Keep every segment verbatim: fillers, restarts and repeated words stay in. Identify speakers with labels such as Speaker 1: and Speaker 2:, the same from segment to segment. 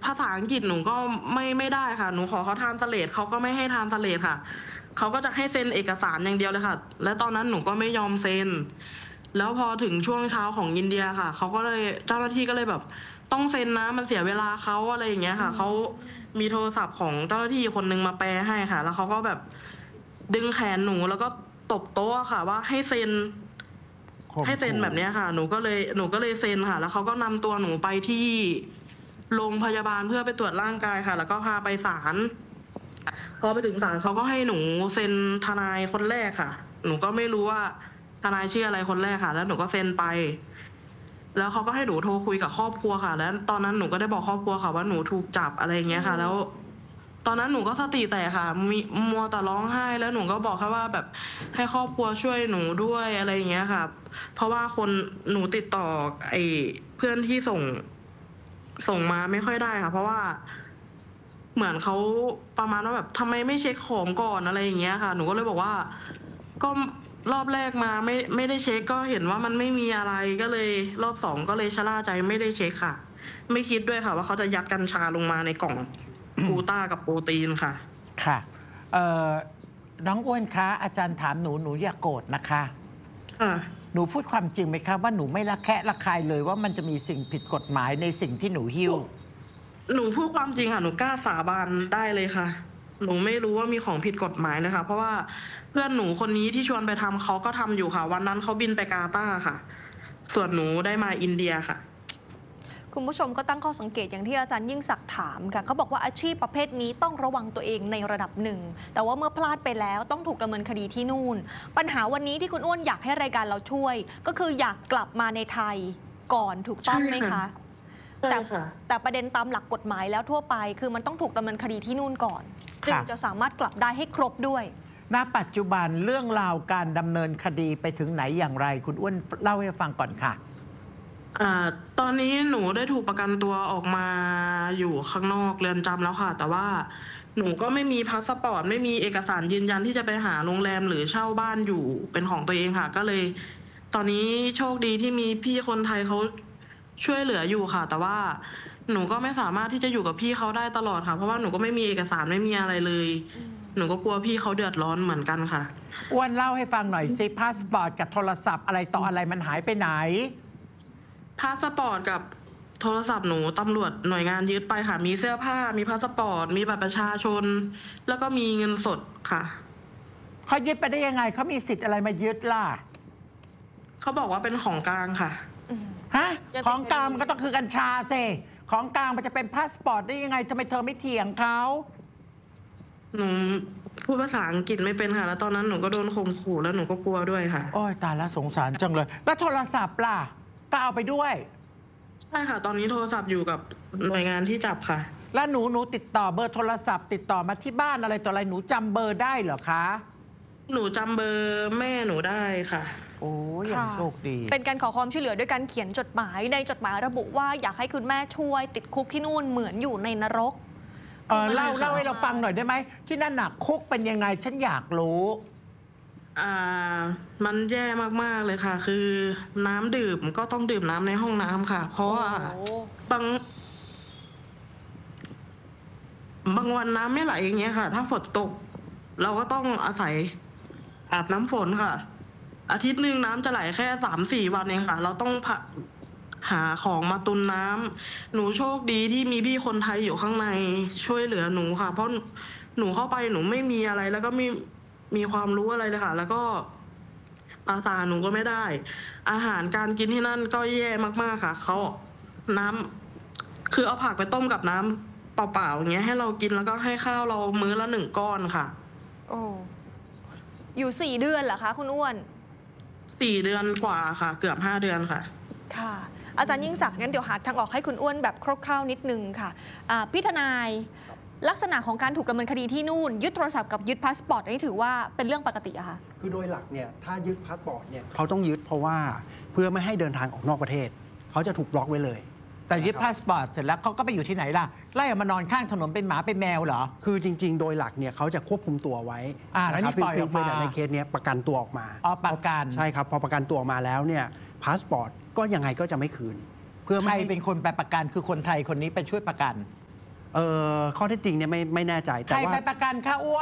Speaker 1: ภาษาอังกฤษหนูก็ไม่ไม่ได้ค่ะหนูขอเขาทรานสเลทเขาก็ไม่ให้ทรานสเลทค่ะเขาก็จะให้เซ็นเอกสารอย่างเดียวเลยค่ะและตอนนั้นหนูก็ไม่ยอมเซ็นแล้วพอถึงช่วงเช้าของอินเดียค่ะเขาก็เลยเจ้าหน้าที่ก็เลยแบบต้องเซ็นนะมันเสียเวลาเขาอะไรอย่างเงี้ยค่ะเขามีโทรศัพท์ของเจ้าหน้าที่คนนึงมาแปลให้ค่ะแล้วเขาก็แบบดึงแขนหนูแล้วก็ตบโต๊ะค่ะว่าให้เซ็นให้เซ็นแบบนี้ค่ะหนูก็เลยหนูก็เลยเซ็นค่ะแล้วเขาก็นำตัวหนูไปที่โรงพยาบาลเพื่อไปตรวจร่างกายค่ะแล้วก็พาไปศาลพอไปถึงศาลเขาก็ให้หนูเซ็นทนายคนแรกค่ะหนูก็ไม่รู้ว่าทนายชื่ออะไรคนแรกค่ะแล้วหนูก็เซ็นไปแล้วเขาก็ให้หนูโทรคุยกับครอบครัวค่ะแล้วตอนนั้นหนูก็ได้บอกครอบครัวค่ะว่าหนูถูกจับอะไรอย่างเงี้ยค่ะแล้วตอนนั้นหนูก็สติแตกค่ะมีมัวแต่ร้องไห้แล้วหนูก็บอกแค่ว่าแบบให้ครอบครัวช่วยหนูด้วยอะไรอย่างเงี้ยค่ะเพราะว่าคนหนูติดต่อไอ้เพื่อนที่ส่งส่งมาไม่ค่อยได้ค่ะเพราะว่าเหมือนเขาประมาณว่าแบบทำไมไม่เช็คของก่อนอะไรอย่างเงี้ยค่ะหนูก็เลยบอกว่าก็รอบแรกมาไม่ไม่ได้เช็คก็เห็นว่ามันไม่มีอะไรก็เลยรอบสองก็เลยชะล่าใจไม่ได้เช็คค่ะไม่คิดด้วยค่ะว่าเขาจะยัดกัญชาลงมาในกล่องกลูต้ากับโปรตีนค่ะ
Speaker 2: ค่ะเอ่อน้องอ้วนคะอาจารย์ถามหนูหนูอย่าโกรธนะคะ
Speaker 1: ค่ะ
Speaker 2: หนูพูดความจริงไหมคะว่าหนูไม่ละแคะละคายเลยว่ามันจะมีสิ่งผิดกฎหมายในสิ่งที่หนูหิ้ว
Speaker 1: หนูพูดความจริงค่ะหนูกล้าสาบานได้เลยค่ะหนูไม่รู้ว่ามีของผิดกฎหมายนะคะเพราะว่าเพื่อนหนูคนนี้ที่ชวนไปทำเขาก็ทำอยู่ค่ะวันนั้นเขาบินไปกาตาร์ค่ะส่วนหนูได้มาอินเดียค่ะ
Speaker 3: คุณผู้ชมก็ตั้งข้อสังเกตอย่างที่อาจารย์ยิ่งศักดิ์ถามค่ะเขาบอกว่าอาชีพประเภทนี้ต้องระวังตัวเองในระดับหนึ่งแต่ว่าเมื่อพลาดไปแล้วต้องถูกดำเนินคดีที่นู่นปัญหาวันนี้ที่คุณอ้วนอยากให้รายการเราช่วยก็คืออยากกลับมาในไทยก่อนถูกต้องไหมคะแต่แต่ประเด็นตามหลักกฎหมายแล้วทั่วไปคือมันต้องถูกดำเนินคดีที่นู่นก่อนจึงจะสามารถกลับได้ให้ครบด้วย
Speaker 2: ณปัจจุบันเรื่องราวการดำเนินคดีไปถึงไหนอย่างไรคุณอ้วนเล่าให้ฟังก่อนค่ะ
Speaker 1: อ่าตอนนี้หนูได้ถูกประกันตัวออกมาอยู่ข้างนอกเรือนจำแล้วค่ะแต่ว่าหนูก็ไม่มีพาสปอร์ตไม่มีเอกสารยืนยันที่จะไปหาโรงแรมหรือเช่าบ้านอยู่เป็นของตัวเองค่ะก็เลยตอนนี้โชคดีที่มีพี่คนไทยเขาช่วยเหลืออยู่ค่ะแต่ว่าหนูก็ไม่สามารถที่จะอยู่กับพี่เขาได้ตลอดค่ะเพราะว่าหนูก็ไม่มีเอกสารไม่มีอะไรเลยหนูก็กลัวพี่เขาเดือดร้อนเหมือนกันค่ะ
Speaker 2: อ้วนเล่าให้ฟังหน่อยสิพาสปอร์ตกับโทรศัพท์อะไรต่ออะไรมันหายไปไหน
Speaker 1: พาสปอร์ตกับโทรศัพท์หนูตำรวจหน่วยงานยึดไปค่ะมีเสื้อผ้ามีพาสปอร์ตมีบัตรประชาชนแล้วก็มีเงินสดค่ะ
Speaker 2: เขายึดไปได้ยังไงเขามีสิทธิ์อะไรมายึดล่ะ
Speaker 1: เขาบอกว่าเป็นของกลางค่ะ
Speaker 2: ฮะของกลางมันก็ต้องคือกัญชาสิของกลางมันจะเป็นพาสปอร์ตได้ยังไงทำไมเธอไม่เถียงเขา
Speaker 1: หนูพูดภาษาอังกฤษไม่เป็นค่ะแล้วตอนนั้นหนูก็โดนข่มขู่แล้วหนูก็กลัวด้วยค่ะ
Speaker 2: โอ้ยตายแล้วสงสารจังเลยแล้วโทรศัพท์ล่ะก็เอาไปด้วย
Speaker 1: ใช่ค่ะตอนนี้โทรศัพท์อยู่กับหน่วยงานที่จับค่ะ
Speaker 2: แล้วหนูหนูติดต่อเบอร์โทรศัพท์ติดต่อมาที่บ้านอะไรต่ออะไรหนูจำเบอร์ได้เหรอคะ
Speaker 1: หนูจำเบอร์แม่หนูได้ค่ะ
Speaker 2: โอ้ยยังโชคดี
Speaker 3: เป็นการขอความช่วยเหลือด้วยการเขียนจดหมายในจดหมายระบุว่าอยากให้คุณแม่ช่วยติดคุกที่นู่นเหมือนอยู่ในนรก
Speaker 2: เออเล่าเล่าให้เราฟังหน่อยได้ไหมที่นั่นหนักคุกเป็นยังไงฉันอยากรู้
Speaker 1: อ่ามันแย่มากๆเลยค่ะคือน้ำดื่มก็ต้องดื่มน้ำในห้องน้ำค่ะเพราะว่าบางบางวันน้ำไม่ไหลอย่างเงี้ยค่ะถ้าฝนตกเราก็ต้องอาศัยอาบน้ำฝนค่ะอาทิตย์หนึ่งน้ำจะไหลแค่สามสี่วันเองค่ะเราต้องหาของมาตุนน้ำหนูโชคดีที่มีพี่คนไทยอยู่ข้างในช่วยเหลือหนูค่ะเพราะหนูเข้าไปหนูไม่มีอะไรแล้วก็ไม่มีความรู้อะไรเลยค่ะแล้วก็ภาษาหนูก็ไม่ได้อาหารการกินที่นั่นก็แย่มากๆค่ะเขาน้ำคือเอาผักไปต้มกับน้ำเปล่าๆอย่างเงี้ยให้เรากินแล้วก็ให้ข้าวเรามื้อละหนึ่งก้อนค่ะ
Speaker 3: โอ้อยู่สี่เดือนเหรอคะคุณอ้วน
Speaker 1: สี่เดือนกว่าค่ะเกือบห้าเดือนค่ะ
Speaker 3: ค่ะอาจารย์ยิ่งศักดิ์งั้นเดี๋ยวหาทางออกให้คุณอ้วนแบบคร่าวๆนิดนึงค่ะพี่ทนายลักษณะของการถูกดำเนินคดีที่นู่นยึดโทรศัพท์กับยึดพาสปอร์ตนี่ถือว่าเป็นเรื่องปกติอะคะ
Speaker 4: คือโดยหลักเนี่ยถ้ายึดพาสปอร์ตเนี่ยเขาต้องยึดเพราะว่าเพื่อไม่ให้เดินทางออกนอกประเทศเขาจะถูกบล็อกไว้เลย
Speaker 2: แต่ยึดพาสปอร์ตเสร็จแล้วเขาก็ไปอยู่ที่ไหนล่ะไล่ออกมานอนข้างถนนเป็นหมาเป็นแมวเหรอ
Speaker 4: คือจริงๆโดยหลักเนี่ยเขาจะควบคุมตัวไว้
Speaker 2: อ่าแล้วนี่ปล่อยออกมา
Speaker 4: ในเคสนี้ประกันตัวออกมา
Speaker 2: อ๋อประกัน
Speaker 4: ใช่ครับพอประกันตัวออกมาแล้วเนี่ยพาสปอร์ตก็ยังไงก็จะไม่คืน
Speaker 2: เพื่อไม่เป็นคนไปประกันคือคนไทยคนนี้ไปช่วยประกัน
Speaker 4: เออข้อเท็จจริงเนี่ยไม่ไม่แน่ใจ
Speaker 2: ใค
Speaker 4: แต่
Speaker 2: ร
Speaker 4: ว่า
Speaker 2: ไปประกันคะอ้วน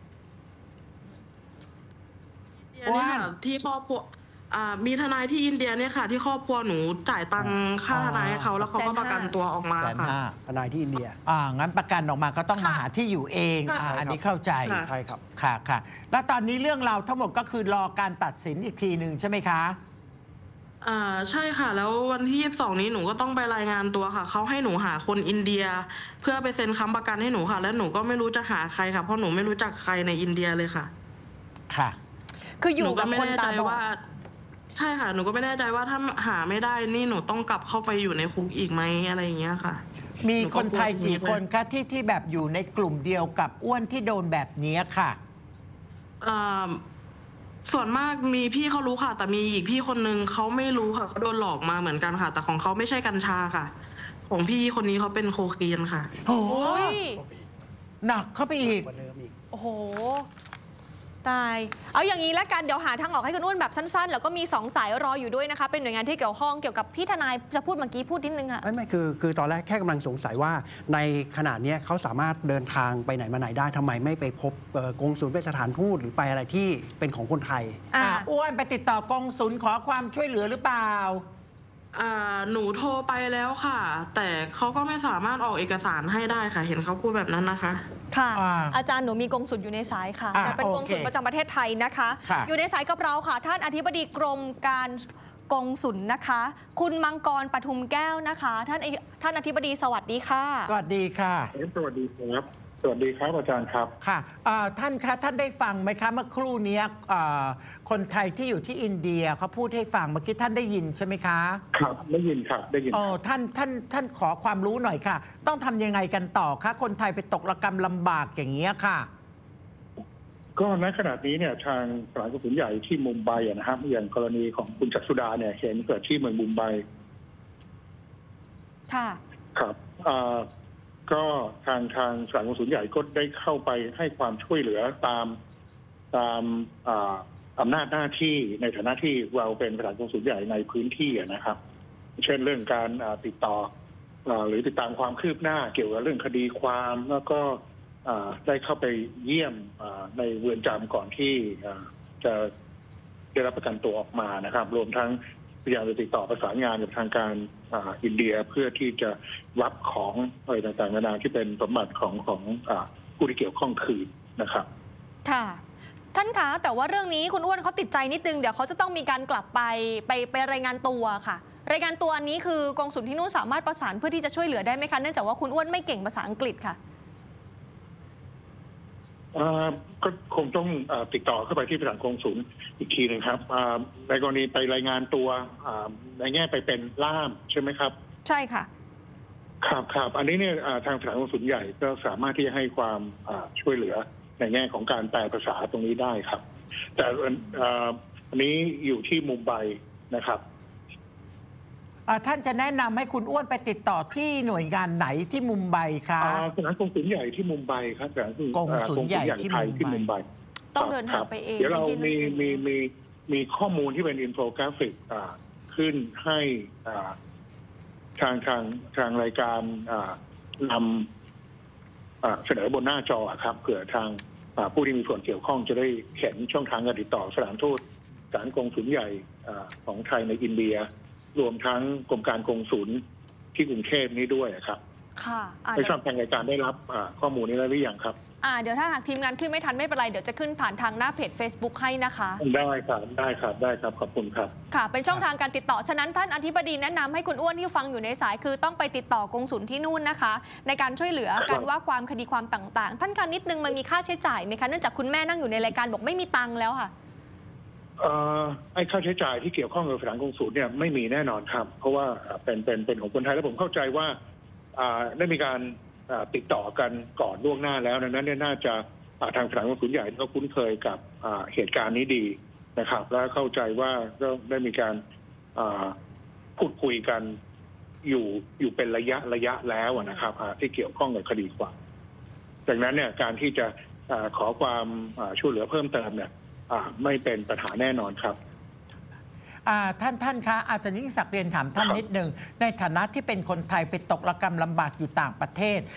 Speaker 1: อินเดียเนี่ยค่ะที่ครอบครัวอ่ามีทนายที่อินเดียเนี่ยค่ะ ที่ครอบครัวหนูจ่ายตังค่าทนายให้เขาแล้วเขาก็ประกันตัวออกมา
Speaker 2: แสน
Speaker 1: ค่ะ
Speaker 2: ห้า
Speaker 4: ทนายที่อินเดีย
Speaker 2: อ่างั้นประกันออกมาก็ต้องมา
Speaker 1: ค่ะ
Speaker 2: หาที่อยู่เอง
Speaker 1: ค่ะ
Speaker 2: อ่าอันนี้
Speaker 4: ครับ
Speaker 2: เข้าใจ
Speaker 1: ค่ะ
Speaker 4: ใช่ครับ
Speaker 2: ค่ะค่ะแล้วตอนนี้เรื่องราวทั้งหมดก็คือรอการตัดสินอีกทีหนึ่งใช่ไหมคะ
Speaker 1: อ่าใช่ค่ะ แล้ววันที่ยี่สิบสองนี้หนูก็ต้องไปรายงานตัวค่ะเขาให้หนูหาคนอินเดีย เพื่อไปเซ็นค้ำประกันให้หนูค่ะ แล้วหนูก็ไม่รู้จะหาใครค่ะเพราะหนูไม่รู้จักใครในอินเดียเลยค่ะ
Speaker 2: ค่ะ
Speaker 3: คืออ
Speaker 1: ห
Speaker 3: ยู่
Speaker 1: นู
Speaker 3: กั
Speaker 1: ก็
Speaker 3: บ
Speaker 1: ไม่
Speaker 3: คน
Speaker 1: แน่
Speaker 3: ตา
Speaker 1: ใจ
Speaker 3: บอ
Speaker 1: ว่า
Speaker 3: ด
Speaker 1: ใช่ค่ะหนูก็ไม่แน่ใจว่าถ้าหาไม่ได้นี่หนูต้องกลับเข้าไปอยู่ในคุกอีกไหมอะไรอย่างเงี้ยค่ะ
Speaker 2: มี
Speaker 1: หนูก็
Speaker 2: คนไทย
Speaker 1: กลัว
Speaker 2: กี่คนคะที่ที่แบบอยู่ในกลุ่มเดียวกับอ้วนที่โดนแบบนี้ค่ะ
Speaker 1: อ่าส่วนมากมีพี่เขารู้ค่ะ แต่มีอีกพี่คนนึงเขาไม่รู้ค่ะเขาโดนหลอกมาเหมือนกันค่ะ แต่ของเขาไม่ใช่กัญชาค่ะ ของพี่คนนี้เขาเป็นโคเคนค่ะ
Speaker 2: โอ้โห
Speaker 3: โอ้ย
Speaker 2: หนักเข้าไปอีก
Speaker 4: กว่าเดิมอีก
Speaker 3: โอ้โห ตาย เอาอย่างนี้แล้วกัน เดี๋ยวหาทางออกให้คุณอ้วนแบบสั้นๆ แล้วก็มีสองสายรออยู่ด้วยนะคะ เป็นหน่วยงานที่เกี่ยวข้องเกี่ยวกับพี่ทนายจะพูดเมื่อกี้พูดนิดนึงอะ
Speaker 4: ไม่ไม่คือคือตอนแรกแค่กำลังสงสัยว่าในขณะเนี้ยเขาสามารถเดินทางไปไหนมาไหนได้ทำไมไม่ไปพบเอ่อกงสุลไปสถานทูตหรือไปอะไรที่เป็นของคนไทย
Speaker 3: อ่ะ
Speaker 2: อ่ะอ้วนไปติดต่อกงสุลขอความช่วยเหลือหรือเปล่า
Speaker 1: อ่าหนูโทรไปแล้วค่ะ แต่เขาก็ไม่สามารถออกเอกสารให้ได้ค่ะ เห็นเขาพูดแบบนั้นนะคะ
Speaker 3: ค่ะ
Speaker 2: อ่า
Speaker 3: อาจารย์หนูมีกงสุลอยู่ในสายค่ะ
Speaker 2: อ่า
Speaker 3: แต่เป็นกงสุล
Speaker 2: โอเค
Speaker 3: ประจำประเทศไทยนะคะ
Speaker 2: ค่ะ
Speaker 3: อยู่ในสายกับเราค่ะ ท่านอธิบดีกรมการกงสุลนะคะ คุณมังกรปทุมแก้วนะคะ ท่านท่านอธิบดีสวัสดีค่ะ
Speaker 2: สวัสดีค่ะ
Speaker 5: สวัสดีครับ สวัสดีครับอาจารย์ครับ
Speaker 2: ค่ะอ่าท่านคะท่านได้ฟังไหมคะเมื่อครู่เนี้ยอ่าคนไทยที่อยู่ที่อินเดียเขาพูดให้ฟังเมื่อกี้ท่านได้ยินใช่ไหมคะ
Speaker 5: ครับได้ยินครับได้ยิน
Speaker 2: โอ้
Speaker 5: ครับ
Speaker 2: ท่านท่านท่านขอความรู้หน่อยค่ะ ต้องทำยังไงกันต่อคะคนไทยไปตกระกรรมลำบากอย่างเงี้ยค่ะ
Speaker 5: ก็ณขณะนี้เนี่ยทางสถานกงสุลใหญ่ที่มุมไบอะนะครับอย่างกรณีของคุณจักรสุดาเนี่ยเห็นเกิดที่เมืองมุมไบ
Speaker 3: ค่ะ
Speaker 5: ครับอ่าก็ทางทางสถานกงสุลใหญ่ก็ได้เข้าไปให้ความช่วยเหลือตามตามอ่าอำนาจหน้าที่ในฐานะที่เราเป็นสถานกงสุลใหญ่ในพื้นที่อะนะครับ เช่นเรื่องการอ่าติดต่ออ่าหรือติดตามความคืบหน้าเกี่ยวกับเรื่องคดีความแล้วก็อ่าได้เข้าไปเยี่ยมอ่าในเรือนจำก่อนที่อ่าจะได้รับประกันตัวออกมานะครับ รวมทั้งพยายามจะติดต่อประสานงานกับทางการอ่าอินเดียเพื่อที่จะรับของอะไรต่างๆนานาที่เป็นสมบัติของของอ่าผู้ที่เกี่ยวข้องคืนนะครับ
Speaker 3: ค่ะ ท่านคะแต่ว่าเรื่องนี้คุณอ้วนเขาติดใจนิดนึงเดี๋ยวเขาจะต้องมีการกลับไปไปไปรายงานตัวค่ะ รายงานตัวอันนี้คือกองสุลที่นู่นสามารถประสานเพื่อที่จะช่วยเหลือได้ไหมคะเนื่องจากว่าคุณอ้วนไม่เก่งภาษาอังกฤษค่ะ
Speaker 5: อ่าก็คงต้องอาติดต่อเข้าไปที่สถานกงสุลอีกทีหนึ่งครับอ่าในกรณีไปรายงานตัวอ่าในแง่ไปเป็นล่ามใช่ไหมครับ
Speaker 3: ใช่ค่ะ
Speaker 5: ครับครับอันนี้เนี่ยอ่าทางสถานกงสุลใหญ่ก็สามารถที่จะให้ความอ่าช่วยเหลือในแง่ของการแปลภาษาตรงนี้ได้ครับ แต่อ่าอันนี้อยู่ที่มุมไบนะครับ
Speaker 2: อ่าท่านจะแนะนำให้คุณอ้วนไปติดต่อที่หน่วยงานไหนที่มุมไบคะ
Speaker 5: อ่าสถานกงสุลใหญ่ที่มุมไบครับสถาน
Speaker 2: กงสุลใหญ่ที่
Speaker 5: ไทยที่
Speaker 2: มุ
Speaker 5: มุ
Speaker 2: ม
Speaker 5: ม
Speaker 2: ไบ
Speaker 5: ไบ
Speaker 3: ต้องเดินทาง
Speaker 5: ครับ
Speaker 3: ไปเอง
Speaker 5: เดี๋ยวเรา
Speaker 3: ไปยื่นหนั
Speaker 5: มี
Speaker 3: งสือ
Speaker 5: มีมีมีข้อมูลที่เป็นอินโฟกราฟิกอ่าขึ้นให้อ่าทางทางทางรายการอ่านำอ่าเสนอบนหน้าจอครับเผื่อทางอ่าผู้ที่มีส่วนเกี่ยวข้องจะได้เห็นช่องทางการติดต่อสถานทูตสถานกงสุลใหญ่อ่าของไทยในอินเดีย รวมทั้งกรมการกงสุลที่กรุงเทพนี้ด้วยครับ
Speaker 3: ค่ะอ่า
Speaker 5: ไม่
Speaker 3: เดี๋ยว
Speaker 5: ทราบทางรายการได้รับอ่าข้อมูลนี้แล้วหรือยังครับ
Speaker 3: อ่าเดี๋ยวถ้าหากทีมงานขึ้นไม่ทันไม่เป็นไร เดี๋ยวจะขึ้นผ่านทางหน้าเพจ Facebook ให้นะคะ
Speaker 5: ได้ครับได้ครับได้ครับขอบคุณครับ
Speaker 3: ค่ะ เป็นช่องทางการติดต่อ ฉะนั้นท่านอธิบดีแนะนำให้คุณอ้วนที่ฟังอยู่ในสาย คือต้องไปติดต่อกงสุลที่นู่นนะคะ ในการช่วยเหลือ
Speaker 5: ครับ
Speaker 3: การว่าความคดีความต่างๆ ท่านการนิดนึงมันมีค่าใช้จ่ายไหมคะ เนื่องจากคุณแม่นั่งอยู่ในรายการบอกไม่มีตังค์แล้วค่ะ
Speaker 5: เอ่อไอ้ค่าใช้จ่ายที่เกี่ยวข้องกับสถานกงสุลเนี่ยไม่มีแน่นอนครับ เพราะว่าเป็นเป็นเป็นของคนไทยแล้วผมเข้าใจว่าอ่าได้มีการอ่าติดต่อกันก่อนล่วงหน้าแล้วดังนั้นเนี่ยน่าจะอ่าทางสถานกงสุลใหญ่ก็คุ้นเคยกับอ่าเหตุการณ์นี้ดีนะครับ และเข้าใจว่าก็ได้มีการอ่าพูดคุยกันอยู่อยู่เป็นระยะระยะแล้วนะครับอ่าที่เกี่ยวข้องกับคดีความดังนั้นเนี่ยการที่จะอ่าขอความอ่าช่วยเหลือเพิ่มเติมเนี่ย อ่าไม่เป็นปัญหาแน่นอนครับ
Speaker 2: อ่าท่านท่านคะอาจารย์ยิ่งศักดิ์เรียนถามท่าน
Speaker 5: ครับ
Speaker 2: นิดหนึ่งในฐานะที่เป็นคนไทยไปตกระกรรมลำบากอยู่ต่างประเทศ